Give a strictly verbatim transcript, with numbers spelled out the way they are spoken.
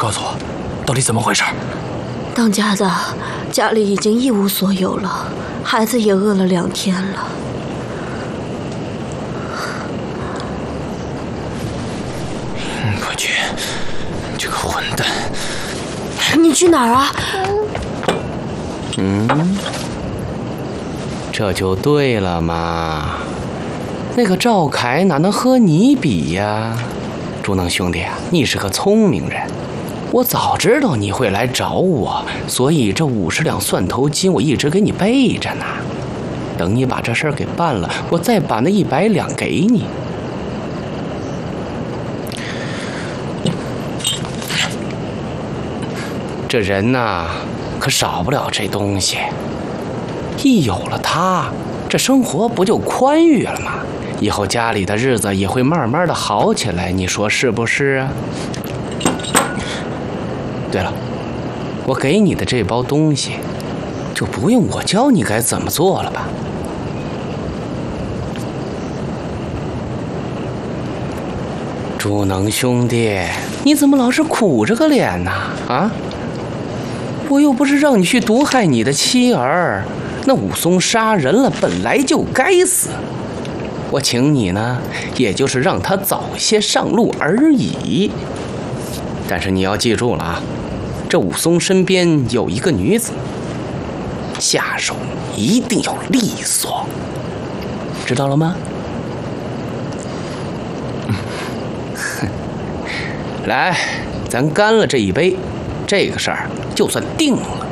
告诉我，到底怎么回事？ 当家的家里已经一无所有了，孩子也饿了两天了。 快去！这个混蛋！ 你去哪儿啊？ 嗯，这就对了嘛。那个赵凯哪能和你比呀？朱能兄弟啊，你是个聪明人，我早知道你会来找我，所以这五十两蒜头金我一直给你备着呢。等你把这事儿给办了，我再把那一百两给你。这人呐，可少不了这东西。一有了它，这生活不就宽裕了吗？以后家里的日子也会慢慢的好起来，你说是不是啊？对了，我给你的这包东西，就不用我教你该怎么做了吧？朱能兄弟，你怎么老是苦着个脸呢？啊？我又不是让你去毒害你的妻儿，那武松杀人了，本来就该死。我请你呢，也就是让他早些上路而已。但是你要记住了啊，这武松身边有一个女子，下手一定要利索，知道了吗？嗯，哼，来，咱干了这一杯，这个事儿就算定了。